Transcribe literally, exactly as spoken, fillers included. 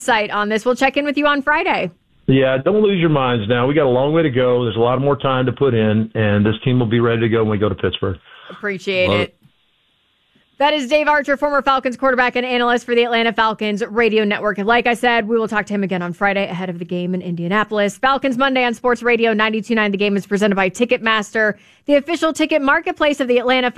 insight on this. We'll check in with you on Friday. Yeah, don't lose your minds now. We got a long way to go. There's a lot more time to put in, and this team will be ready to go when we go to Pittsburgh. Appreciate Love it. it. That is Dave Archer, former Falcons quarterback and analyst for the Atlanta Falcons Radio Network. Like I said, we will talk to him again on Friday ahead of the game in Indianapolis. Falcons Monday on Sports Radio ninety-two point nine. The Game is presented by Ticketmaster, the official ticket marketplace of the Atlanta